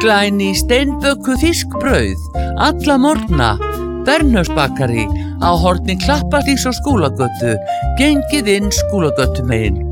Glæný steinbökuð fiskbrauð, alla morgna, Bernhöftsbakari á horni Klapparhlíðs og Skúlagötu, gengið inn Skúlagötumegin.